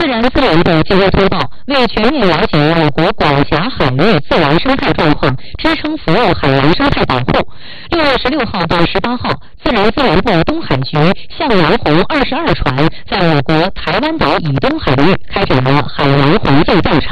然资源部近日通报，为全面了解我国管辖海域自然生态状况，支撑服务海洋生态保护，6月16号到18号，自然资源部东海局向阳红22船在我国台湾岛以东海域开展了海洋环境调查。